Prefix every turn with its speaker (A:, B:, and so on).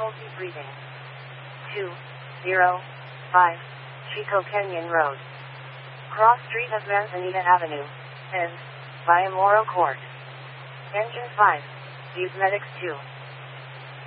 A: difficulty breathing. 205 Chico Canyon Road. Cross Street of Manzanita Avenue. End. By Amoro Court. Engine 5. Use Medics 2.